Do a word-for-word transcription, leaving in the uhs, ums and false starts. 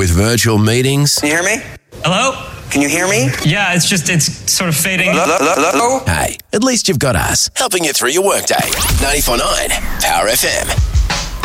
with virtual meetings. Can you hear me? Hello? Can you hear me? Yeah, it's just, it's sort of fading. Hello? Hello? Hello? Hey, at least you've got us helping you through your workday. ninety-four point nine Power F M.